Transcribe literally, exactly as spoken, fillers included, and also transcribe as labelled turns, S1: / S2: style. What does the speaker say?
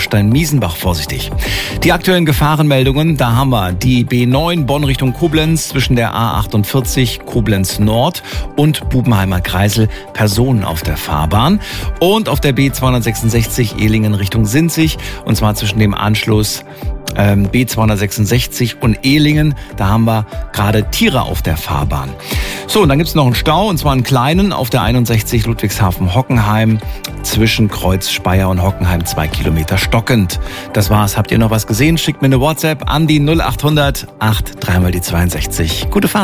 S1: Baustein-Miesenbach vorsichtig. Die aktuellen Gefahrenmeldungen, da haben wir die B neun Bonn Richtung Koblenz zwischen der A achtundvierzig Koblenz Nord und Bubenheimer Kreisel, Personen auf der Fahrbahn. Und auf der B zweihundertsechsundsechzig Ehlingen Richtung Sinzig, und zwar zwischen dem Anschluss ähm, B zweihundertsechsundsechzig und Ehlingen, da haben wir gerade Tiere auf der Fahrbahn. So, und dann gibt's noch einen Stau, und zwar einen kleinen auf der einundsechzig Ludwigshafen-Hockenheim zwischen Kreuz Speyer und Hockenheim, zwei Kilometer stockend. Das war's. Habt ihr noch was gesehen? Schickt mir eine WhatsApp an die null acht hundert acht drei mal die zweiundsechzig. Gute Fahrt.